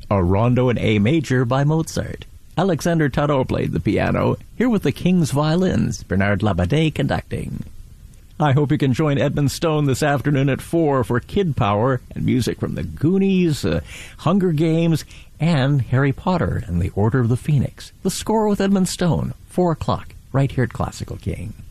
a rondo in A major by Mozart. Alexander Tadot played the piano, here with the King's Violins, Bernard Labadet conducting. I hope you can join Edmund Stone this afternoon at 4 for Kid Power and music from the Goonies, Hunger Games, and Harry Potter and the Order of the Phoenix. The Score with Edmund Stone, 4 o'clock, right here at Classical King.